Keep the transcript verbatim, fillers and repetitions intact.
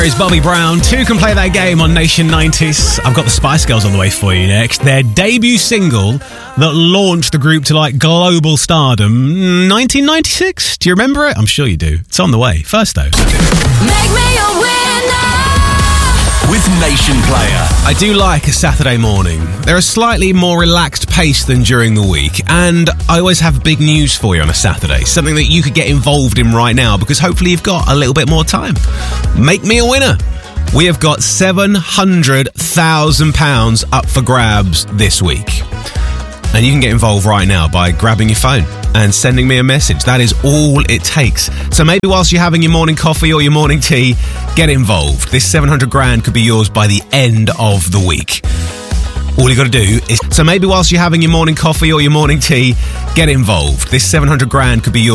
It's Bobby Brown. Two can play that game on Nation nineties. I've got the Spice Girls on the way for you next. Their debut single that launched the group to like global stardom, nineteen ninety-six. Do you remember it? I'm sure you do. It's on the way. First though. Make me a winner with Nation Player. I do like a Saturday morning. They're a slightly more relaxed pace than during the week, and I always have big news for you on a Saturday, something that you could get involved in right now because hopefully you've got a little bit more time. Make me a winner. We have got seven hundred thousand pounds up for grabs this week. And you can get involved right now by grabbing your phone and sending me a message. That is all it takes. So maybe whilst you're having your morning coffee or your morning tea, get involved. This seven hundred grand could be yours by the end of the week. All you got to do is... So maybe whilst you're having your morning coffee or your morning tea, get involved. This seven hundred grand could be yours